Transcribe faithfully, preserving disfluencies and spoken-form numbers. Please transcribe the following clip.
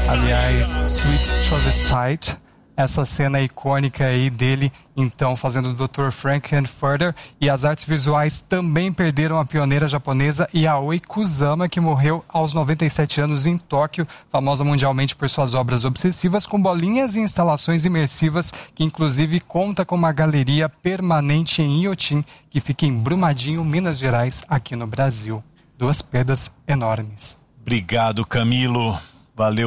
Aliás, Sweet Travestite, essa cena icônica aí dele, então, fazendo o doutor Frank-N-Furter. E as artes visuais também perderam a pioneira japonesa Yaoi Kusama, que morreu aos noventa e sete anos em Tóquio, famosa mundialmente por suas obras obsessivas, com bolinhas e instalações imersivas, que inclusive conta com uma galeria permanente em Iotim, que fica em Brumadinho, Minas Gerais, aqui no Brasil. Duas perdas enormes. Obrigado, Camilo. Valeu.